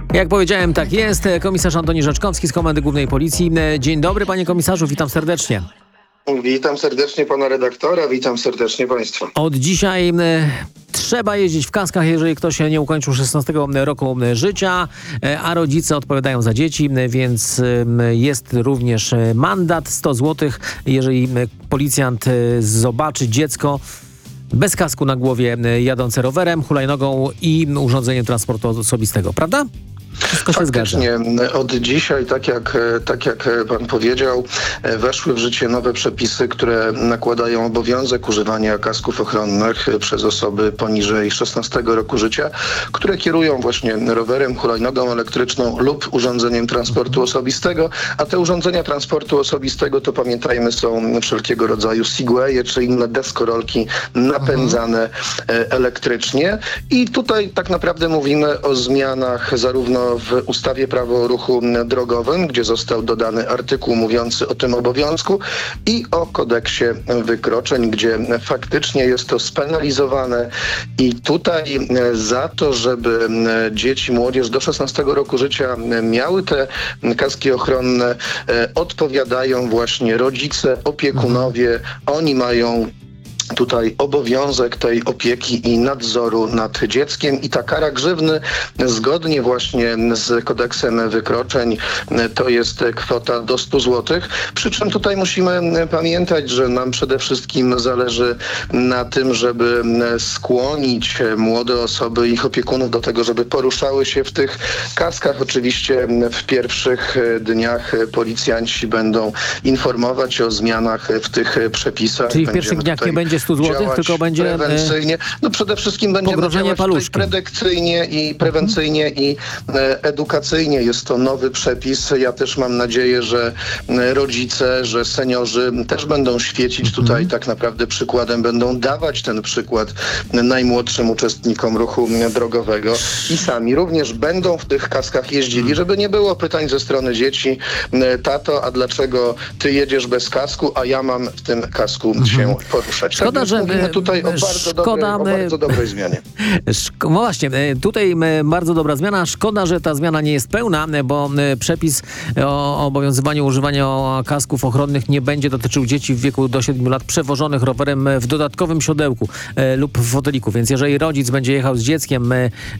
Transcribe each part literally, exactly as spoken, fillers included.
Jak powiedziałem, tak jest. Komisarz Antoni Rzeczkowski z Komendy Głównej Policji. Dzień dobry, panie komisarzu, witam serdecznie. Witam serdecznie pana redaktora, witam serdecznie państwa. Od dzisiaj e, trzeba jeździć w kaskach, jeżeli ktoś nie ukończył szesnastego roku życia, e, a rodzice odpowiadają za dzieci, e, więc e, jest również mandat sto złotych, jeżeli e, policjant e, zobaczy dziecko bez kasku na głowie e, jadące rowerem, hulajnogą i urządzeniem transportu osobistego, prawda? Wszystko się zgadza. Faktycznie, od dzisiaj, tak jak, tak jak pan powiedział, weszły w życie nowe przepisy, które nakładają obowiązek używania kasków ochronnych przez osoby poniżej szesnastego roku życia, które kierują właśnie rowerem, hulajnogą elektryczną lub urządzeniem transportu osobistego, a te urządzenia transportu osobistego, to pamiętajmy, są wszelkiego rodzaju segwaye, czy inne deskorolki napędzane mhm. elektrycznie. I tutaj tak naprawdę mówimy o zmianach zarówno w ustawie Prawo o ruchu drogowym, gdzie został dodany artykuł mówiący o tym obowiązku, i o kodeksie wykroczeń, gdzie faktycznie jest to spenalizowane. I tutaj za to, żeby dzieci, młodzież do szesnastego roku życia miały te kaski ochronne, odpowiadają właśnie rodzice, opiekunowie. Oni mają tutaj obowiązek tej opieki i nadzoru nad dzieckiem, i ta kara grzywny zgodnie właśnie z kodeksem wykroczeń to jest kwota do stu złotych. Przy czym tutaj musimy pamiętać, że nam przede wszystkim zależy na tym, żeby skłonić młode osoby, ich opiekunów do tego, żeby poruszały się w tych kaskach. Oczywiście w pierwszych dniach policjanci będą informować o zmianach w tych przepisach. Czyli w pierwszych dniach nie będzie stu złotych, tylko będzie prewencyjnie. No przede wszystkim będziemy działać tutaj predykcyjnie i prewencyjnie mhm. i e, edukacyjnie. Jest to nowy przepis. Ja też mam nadzieję, że rodzice, że seniorzy też będą świecić mhm. tutaj tak naprawdę przykładem, będą dawać ten przykład najmłodszym uczestnikom ruchu drogowego i sami również będą w tych kaskach jeździli, żeby nie było pytań ze strony dzieci: tato, a dlaczego ty jedziesz bez kasku, a ja mam w tym kasku mhm. się poruszać. Szkoda, że mówimy tutaj o bardzo, szkoda, dobrej, o bardzo dobrej zmianie. Szko- no właśnie, tutaj bardzo dobra zmiana. Szkoda, że ta zmiana nie jest pełna, bo przepis o obowiązywaniu używania kasków ochronnych nie będzie dotyczył dzieci w wieku do siedmiu lat przewożonych rowerem w dodatkowym siodełku lub w foteliku. Więc jeżeli rodzic będzie jechał z dzieckiem,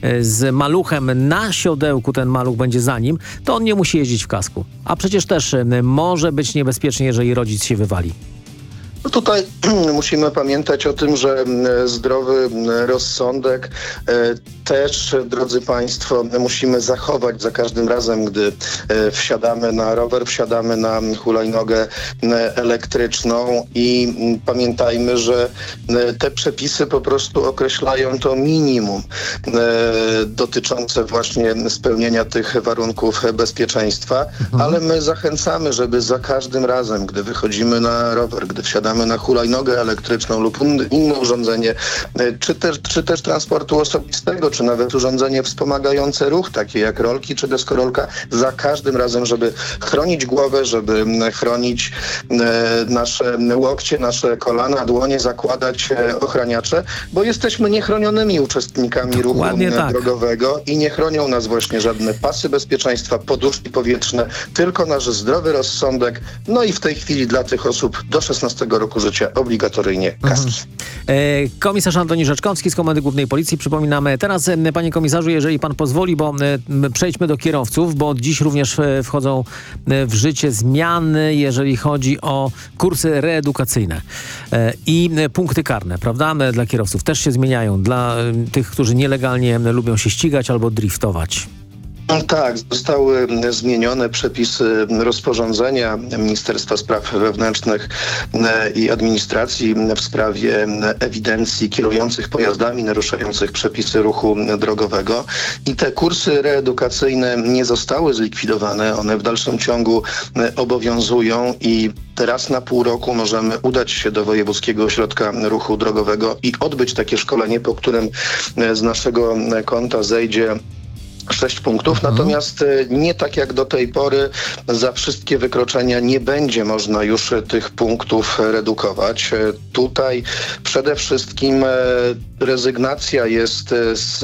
z maluchem na siodełku, ten maluch będzie za nim, to on nie musi jeździć w kasku. A przecież też może być niebezpiecznie, jeżeli rodzic się wywali. No tutaj musimy pamiętać o tym, że zdrowy rozsądek też, drodzy państwo, musimy zachować za każdym razem, gdy wsiadamy na rower, wsiadamy na hulajnogę elektryczną, i pamiętajmy, że te przepisy po prostu określają to minimum dotyczące właśnie spełnienia tych warunków bezpieczeństwa, mhm. ale my zachęcamy, żeby za każdym razem, gdy wychodzimy na rower, gdy wsiadamy na hulajnogę elektryczną lub inne urządzenie, czy też, czy też transportu osobistego, czy nawet urządzenie wspomagające ruch, takie jak rolki czy deskorolka, za każdym razem, żeby chronić głowę, żeby chronić e, nasze łokcie, nasze kolana, dłonie, zakładać e, ochraniacze, bo jesteśmy niechronionymi uczestnikami Dokładnie ruchu tak. drogowego i nie chronią nas właśnie żadne pasy bezpieczeństwa, poduszki powietrzne, tylko nasz zdrowy rozsądek. No i w tej chwili dla tych osób do szesnastego roku życia obligatoryjnie kaski. Mhm. E, komisarz Antoni Rzeczkowski z Komendy Głównej Policji. Przypominamy teraz, e, panie komisarzu, jeżeli pan pozwoli, bo e, przejdźmy do kierowców, bo dziś również e, wchodzą e, w życie zmiany, jeżeli chodzi o kursy reedukacyjne e, i e, punkty karne, prawda? E, dla kierowców też się zmieniają, dla e, tych, którzy nielegalnie e, lubią się ścigać albo driftować. Tak, zostały zmienione przepisy rozporządzenia Ministerstwa Spraw Wewnętrznych i Administracji w sprawie ewidencji kierujących pojazdami naruszających przepisy ruchu drogowego, i te kursy reedukacyjne nie zostały zlikwidowane. One w dalszym ciągu obowiązują i raz na pół roku możemy udać się do Wojewódzkiego Ośrodka Ruchu Drogowego i odbyć takie szkolenie, po którym z naszego konta zejdzie sześć punktów, mhm. natomiast nie tak jak do tej pory za wszystkie wykroczenia nie będzie można już tych punktów redukować. Tutaj przede wszystkim rezygnacja jest z